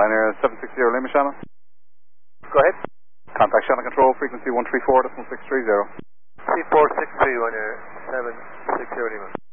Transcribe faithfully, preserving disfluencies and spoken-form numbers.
Pioneer seven six zero Lima Shannon. Go ahead. Contact Shannon Control, frequency one three four point six three zero. three four six three on your seven six zero Lima.